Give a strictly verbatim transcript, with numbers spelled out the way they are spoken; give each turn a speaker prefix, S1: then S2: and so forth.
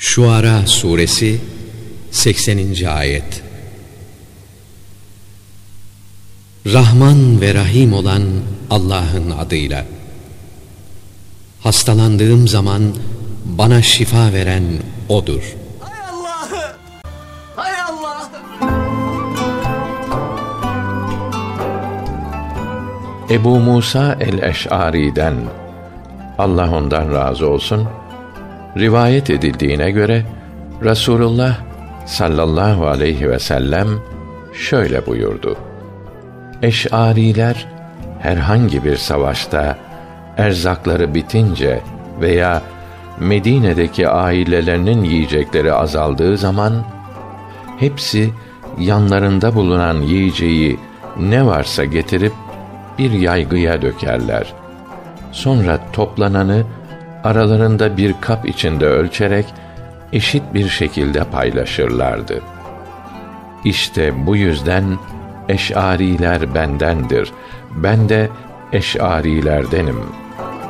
S1: Şuara Suresi sekseninci ayet. Rahman ve Rahim olan Allah'ın adıyla. Hastalandığım zaman bana şifa veren O'dur.
S2: Hay Allah! Hay Allah!
S3: Ebu Musa el-Eş'ari'den, Allah ondan razı olsun, rivayet edildiğine göre Resulullah sallallahu aleyhi ve sellem şöyle buyurdu: Eş'ariler herhangi bir savaşta erzakları bitince veya Medine'deki ailelerinin yiyecekleri azaldığı zaman hepsi yanlarında bulunan yiyeceği ne varsa getirip bir yaygıya dökerler. Sonra toplananı aralarında bir kap içinde ölçerek eşit bir şekilde paylaşırlardı. İşte bu yüzden Eş'ariler bendendir, ben de Eş'arilerdenim.